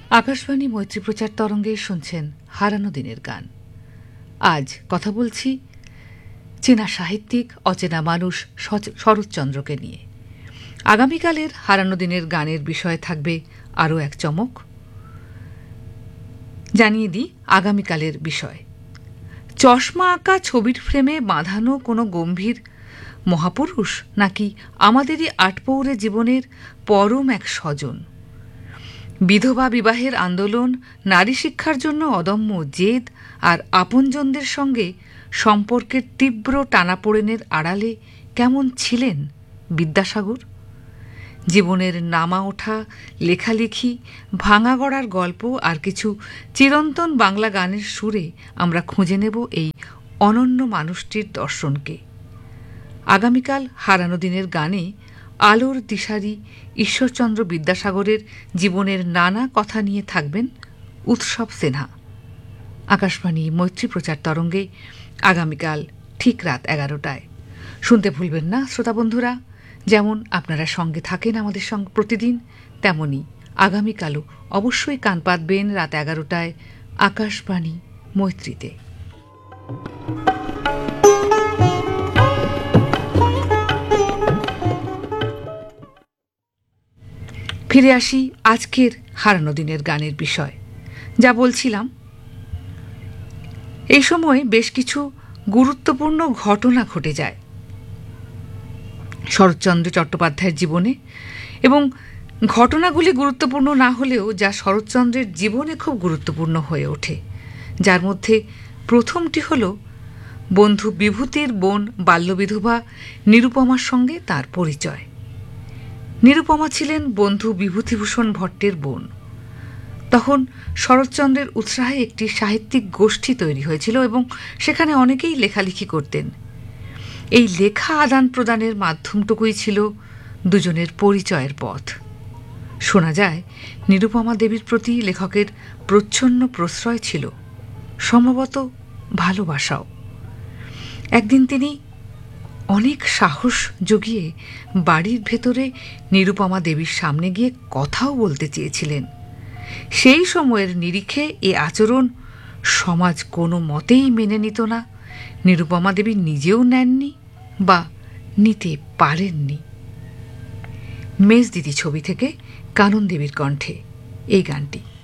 আকাশবাণী মৈত্রী প্রচার তরঙ্গে শুনছেন হারানো দিনের গান। আজ কথা বলছি চেনা সাহিত্যিক, অচেনা মানুষ শরৎচন্দ্রকে নিয়ে। আগামীকালের হারানো দিনের গানের বিষয়ে থাকবে আরও এক চমক। জানিয়ে দিই আগামীকালের বিষয়। চশমা আঁকা ছবির ফ্রেমে বাঁধানো কোনো গম্ভীর মহাপুরুষ, নাকি আমাদেরই আটপৌরে জীবনের পরম এক স্বজন? বিধবা বিবাহের আন্দোলন, নারী শিক্ষার জন্য অদম্য জেদ আর আপনজনদের সঙ্গে সম্পর্কের তীব্র টানাপোড়েনের আড়ালে কেমন ছিলেন বিদ্যাসাগর? জীবনের নামা ওঠা, লেখালেখি, ভাঙা গড়ার গল্প আর কিছু চিরন্তন বাংলা গানের সুরে আমরা খুঁজে নেব এই অনন্য মানুষটির দর্শনকে। আগামীকাল হারানো দিনের গানে আলোর দিশারি ঈশ্বরচন্দ্র বিদ্যাসাগরের জীবনের নানা কথা নিয়ে থাকবেন উৎসব সিনহা। আকাশবাণী মৈত্রী প্রচার তরঙ্গে আগামীকাল ঠিক রাত 11টায়। শুনতে ভুলবেন না শ্রোতা বন্ধুরা। যেমন আপনারা সঙ্গে থাকেন আমাদের সঙ্গে প্রতিদিন, তেমনি আগামীকালও অবশ্যই কান পাতবেন রাত 11টায় আকাশবাণী মৈত্রীতে। ফিরে আসি আজকের হারানো দিনের গানের বিষয়। যা বলছিলাম, এই সময় বেশ কিছু গুরুত্বপূর্ণ ঘটনা ঘটে যায় শরৎচন্দ্র চট্টোপাধ্যায়ের জীবনে, এবং ঘটনাগুলি গুরুত্বপূর্ণ না হলেও যা শরৎচন্দ্রের জীবনে খুব গুরুত্বপূর্ণ হয়ে ওঠে। যার মধ্যে প্রথমটি হল বন্ধু বিভূতির বোন বাল্যবিধবা নিরুপমার সঙ্গে তার পরিচয়। নিরুপমা ছিলেন বন্ধু বিভূতিভূষণ ভট্টের বোন। তখন শরৎচন্দ্রের উৎসাহে একটি সাহিত্যিক গোষ্ঠী তৈরি হয়েছিল এবং সেখানে অনেকেই লেখালেখি করতেন। এই লেখা আদান প্রদানের মাধ্যমটুকুই ছিল দুজনের পরিচয়ের পথ। শোনা যায় নিরুপমা দেবীর প্রতি লেখকের প্রচ্ছন্ন প্রশ্রয় ছিল, সম্ভবত ভালোবাসাও। একদিন তিনি অনেক সাহস জুগিয়ে বাড়ির ভেতরে নিরুপমা দেবীর সামনে গিয়ে কথাও বলতে চেয়েছিলেন। সেই সময়ের নিরিখে এ আচরণ সমাজ কোনো মতেই মেনে নিত না। নিরুপমা দেবী নিজেও নেননি বা নিতে পারেননি। মেজদিদি ছবি থেকে কানন দেবীর কণ্ঠে এই গানটি।